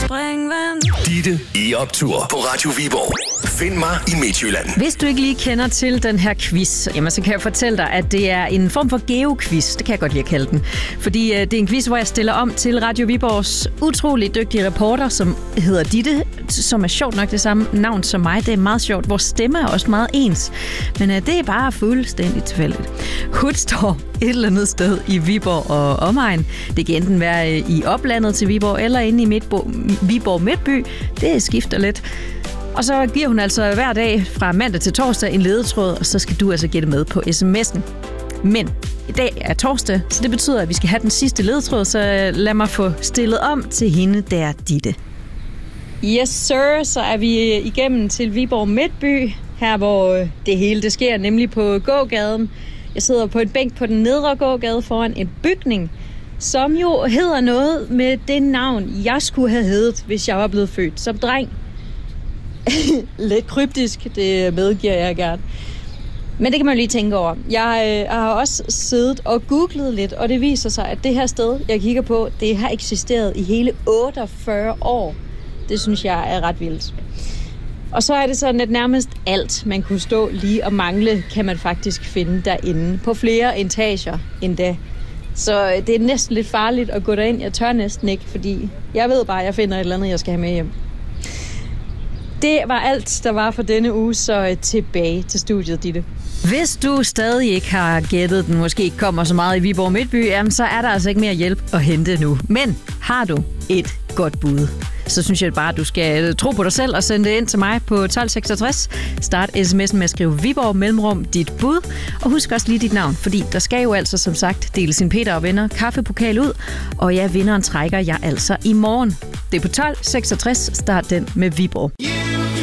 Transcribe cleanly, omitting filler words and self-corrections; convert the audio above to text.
springvand. Ditte i optur på Radio Viborg. Find mig i Midtjylland. Hvis du ikke lige kender til den her quiz, jamen så kan jeg fortælle dig, at det er en form for geoquiz. Det kan jeg godt lide at kalde den. Fordi det er en quiz, hvor jeg stiller om til Radio Viborgs utrolig dygtige reporter, som hedder Ditte, som er sjovt nok det samme navn som mig. Det er meget sjovt. Vores stemme er også meget ens. Men det er bare fuldstændig tilfældigt. Hun står et eller andet sted i Viborg og omegn. Det kan enten være i oplandet til Viborg, eller inde i Viborg Midtby. Det skifter lidt. Og så giver hun altså hver dag fra mandag til torsdag en ledetråd, og så skal du altså gætte med på sms'en. Men i dag er torsdag, så det betyder, at vi skal have den sidste ledetråd, så lad mig få stillet om til hende der, Ditte. Yes, sir. Så er vi igennem til Viborg Midtby, her hvor det hele det sker, nemlig på gågaden. Jeg sidder på en bænk på den nedre gågade foran en bygning, som jo hedder noget med det navn, jeg skulle have heddet, hvis jeg var blevet født som dreng. Lidt kryptisk, det medgiver jeg gerne. Men det kan man jo lige tænke over. Jeg har også siddet og googlet lidt, og det viser sig, at det her sted, jeg kigger på, det har eksisteret i hele 48 år. Det synes jeg er ret vildt. Og så er det sådan, at nærmest alt, man kunne stå lige og mangle, kan man faktisk finde derinde. På flere etager endda. Så det er næsten lidt farligt at gå derind. Jeg tør næsten ikke, fordi jeg ved bare, at jeg finder et eller andet, jeg skal have med hjem. Det var alt, der var for denne uge, så tilbage til studiet, Ditte. Hvis du stadig ikke har gættet, den måske ikke kommer så meget i Viborg Midtby, jamen, så er der altså ikke mere hjælp at hente nu. Men har du et godt bud, så synes jeg bare, at du skal tro på dig selv og sende det ind til mig på 1266. Start sms'en med at skrive Viborg mellemrum dit bud. Og husk også lige dit navn, fordi der skal jo altså som sagt deles en Peter og venner kaffepokal ud. Og ja, vinderen trækker jeg altså i morgen. Det er på 1266. Start den med Viborg.